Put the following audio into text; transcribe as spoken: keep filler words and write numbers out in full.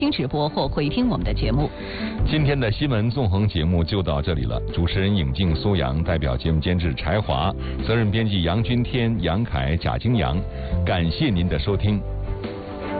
听直播或回听我们的节目。 今天的新闻纵横节目就到这里了，主持人尹静、苏阳，代表节目监制柴华，责任编辑杨君天、杨凯、贾京阳，感谢您的收听。